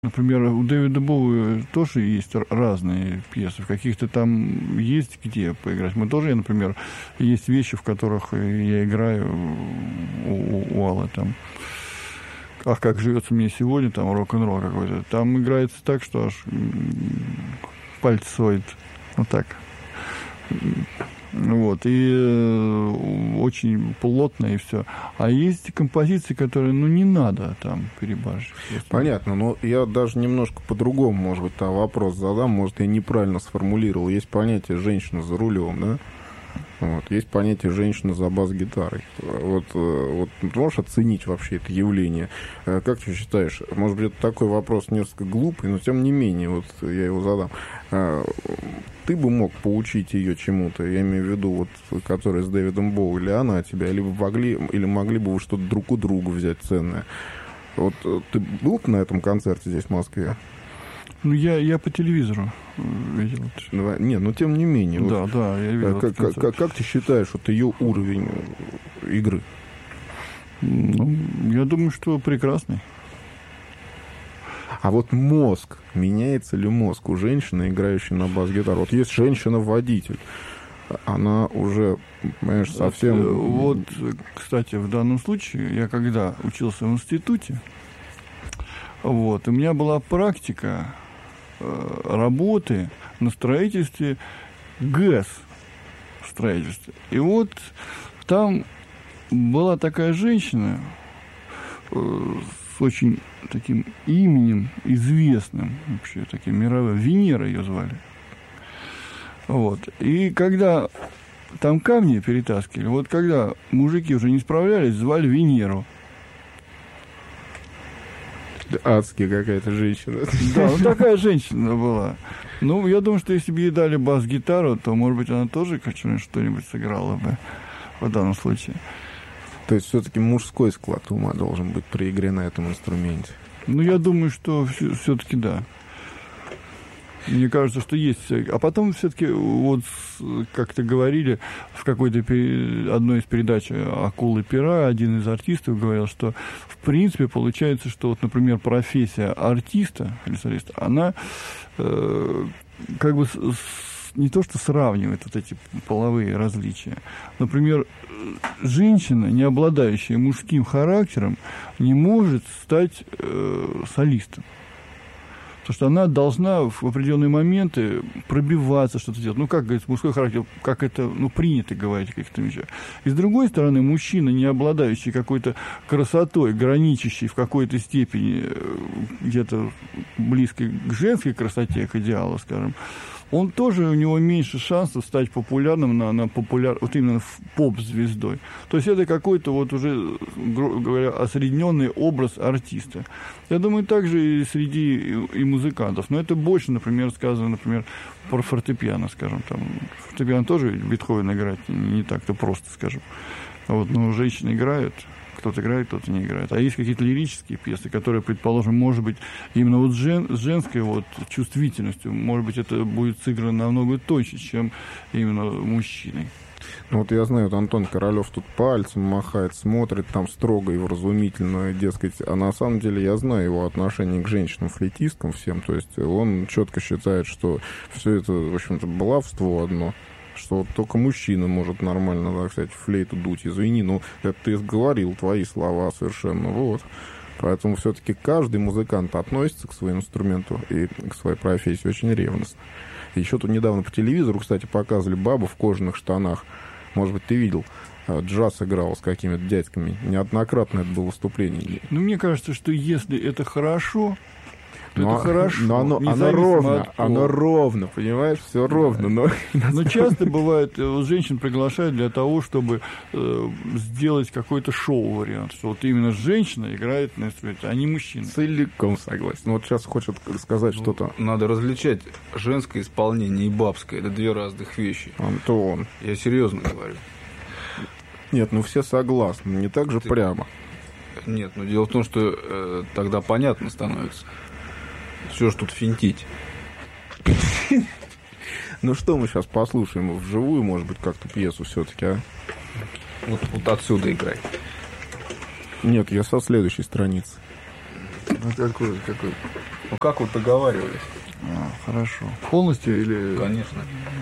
Например, у Дэвида Боуи тоже есть разные пьесы. В каких-то там есть где поиграть. Мы тоже, например, есть вещи, в которых я играю у Аллы там. «Ах, как живется мне сегодня», там рок-н-ролл какой-то. Там играется так, что аж пальцы сводит. Вот так. Вот, и очень плотно, и все. А есть композиции, которые, не надо там перебарщивать. Понятно, но я даже немножко по-другому, может быть, там вопрос задам, может, я неправильно сформулировал. Есть понятие «женщина за рулем», да? Вот. Есть понятие «женщина за бас-гитарой». Вот ты можешь оценить вообще это явление? Как ты считаешь? Может быть, это такой вопрос несколько глупый, но тем не менее, вот я его задам. Ты бы мог поучить ее чему-то, я имею в виду, вот, которая с Дэвидом Боуи, или она тебя, или могли бы вы что-то друг у друга взять ценное? Вот ты был на этом концерте здесь, в Москве? Я по телевизору видел. Тем не менее. Да, я видел. Как ты считаешь, вот ее уровень игры? Я думаю, что прекрасный. А вот мозг, меняется ли мозг у женщины, играющей на бас-гитару? Вот есть женщина-водитель, она уже, понимаешь, совсем... Вот, кстати, в данном случае, я когда учился в институте, у меня была практика работы на строительстве ГЭС. И вот там была такая женщина с очень таким именем известным, вообще таким мировым, Венера ее звали. И когда там камни перетаскивали, когда мужики уже не справлялись, звали Венеру. Адская какая-то женщина. Да, такая женщина была. Я думаю, что если бы ей дали бас-гитару, то, может быть, она тоже что-нибудь сыграла бы в данном случае. То есть все-таки мужской склад ума должен быть при игре на этом инструменте? Я думаю, что все-таки да. Мне кажется, что есть. А потом все-таки, как-то говорили в какой-то одной из передач «Акулы пера», один из артистов говорил, что в принципе получается, что, например, профессия артиста или солиста, она не то что сравнивает эти половые различия. Например, женщина, не обладающая мужским характером, не может стать солистом. Потому что она должна в определенные моменты пробиваться, что-то делать. Как говорится, мужской характер, как это принято говорить о каких-то вещах. И с другой стороны, мужчина, не обладающий какой-то красотой, граничащий в какой-то степени где-то близкой к женской красоте, к идеалу, скажем, он тоже, у него меньше шансов стать популярным именно поп-звездой. То есть это какой-то уже, грубо говоря, осредненный образ артиста. Я думаю, также и среди и музыкантов. Но это больше, например, сказано, про фортепиано, скажем. Фортепиано тоже Бетховен играть не так-то просто, скажем. Но женщины играют. Кто-то играет, кто-то не играет. А есть какие-то лирические пьесы, которые, предположим, может быть, именно с женской чувствительностью, может быть, это будет сыграно намного тоньше, чем именно мужчиной. Я знаю, Антон Королёв тут пальцем махает, смотрит там строго и вразумительно, дескать, а на самом деле я знаю его отношение к женщинам-флейтисткам всем, то есть он четко считает, что все это, в общем-то, баловство одно. Что только мужчина может нормально, так сказать, флейту дуть. Извини, это ты говорил, твои слова совершенно, Поэтому все-таки каждый музыкант относится к своему инструменту и к своей профессии очень ревностно. Еще тут недавно по телевизору, кстати, показывали бабу в кожаных штанах. Может быть, ты видел, джаз играл с какими-то дядьками. Неоднократно это было выступление. Мне кажется, что если это хорошо... Это хорошо. Но оно ровно, понимаешь, все ровно. Но часто бывает, женщин приглашают для того, чтобы сделать какой-то шоу-вариант, что именно женщина играет на инструменте, а не мужчина. Целиком согласен. Сейчас хочет сказать что-то. Надо различать женское исполнение и бабское. Это две разных вещи. Антон. Я серьезно говорю. Нет, все согласны. Не так же прямо. Нет, дело в том, что тогда понятно становится. Все ж тут финтить. Что мы сейчас послушаем? Вживую, может быть, как-то пьесу все-таки, а? Вот отсюда играй. Нет, я со следующей страницы. Какой? Ну как вот договаривались? Хорошо. Полностью или... Конечно.